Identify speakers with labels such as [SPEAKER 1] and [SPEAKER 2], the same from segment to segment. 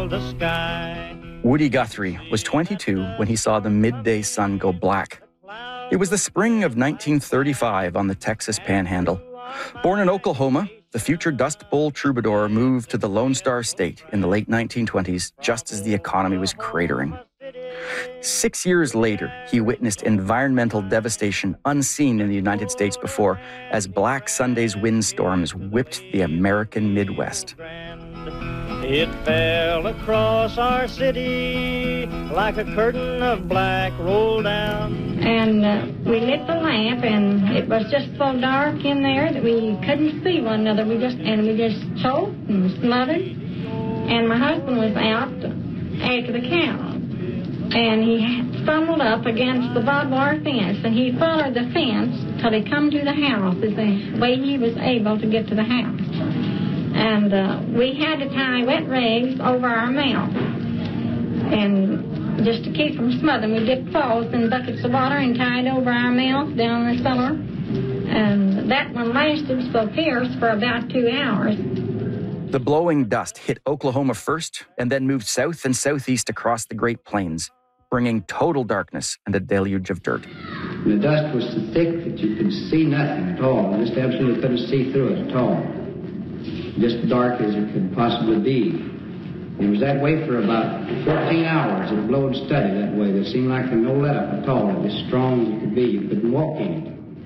[SPEAKER 1] fill the sky.
[SPEAKER 2] Woody Guthrie was 22 when he saw the midday sun go black. It was the spring of 1935 on the Texas Panhandle. Born in Oklahoma, the future Dust Bowl troubadour moved to the Lone Star State in the late 1920s, just as the economy was cratering. 6 years later, he witnessed environmental devastation unseen in the United States before, as Black Sunday's windstorms whipped the American Midwest.
[SPEAKER 1] It fell across our city like a curtain of black rolled down.
[SPEAKER 3] And we lit the lamp, and it was just so dark in there that we couldn't see one another. We just choked and smothered. And my husband was out after the cow, and he stumbled up against the barbed wire fence, and he followed the fence till he come to the house. Is the way he was able to get to the house. And we had to tie wet rags over our mouth, and just to keep from smothering, we dipped clothes in buckets of water and tied over our mouth down in the cellar. And that one lasted so fierce for about 2 hours.
[SPEAKER 2] The blowing dust hit Oklahoma first and then moved south and southeast across the Great Plains, bringing total darkness and a deluge of dirt.
[SPEAKER 4] The dust was so thick that you could see nothing at all. Just absolutely couldn't see through it at all. Just dark as it could possibly be. It was that way for about 14 hours. It blowed steady that way. There seemed like no let up at all. It was as strong as it could be. You couldn't walk in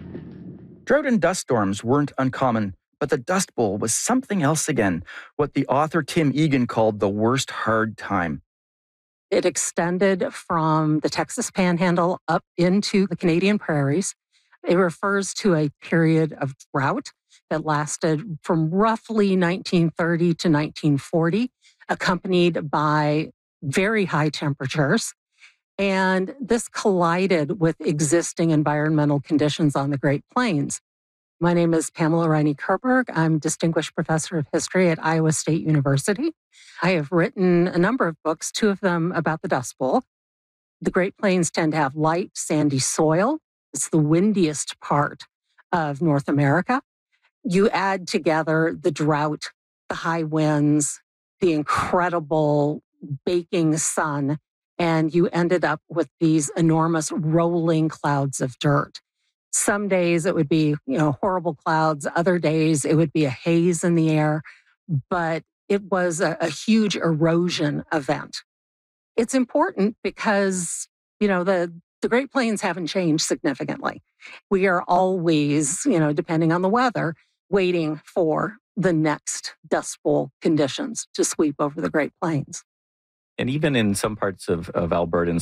[SPEAKER 4] it.
[SPEAKER 2] Drought and dust storms weren't uncommon, but the Dust Bowl was something else again, what the author Tim Egan called the worst hard time.
[SPEAKER 5] It extended from the Texas Panhandle up into the Canadian prairies. It refers to a period of drought that lasted from roughly 1930 to 1940, accompanied by very high temperatures. And this collided with existing environmental conditions on the Great Plains. My name is Pamela Riney Kerberg. I'm Distinguished Professor of History at Iowa State University. I have written a number of books, 2 of them about the Dust Bowl. The Great Plains tend to have light, sandy soil. It's the windiest part of North America. You add together the drought, the high winds, the incredible baking sun, and you ended up with these enormous rolling clouds of dirt. Some days it would be, horrible clouds. Other days it would be a haze in the air, but it was a huge erosion event. It's important because, the Great Plains haven't changed significantly. We are always, depending on the weather, waiting for the next Dust Bowl conditions to sweep over the Great Plains.
[SPEAKER 6] And even in some parts of Alberta and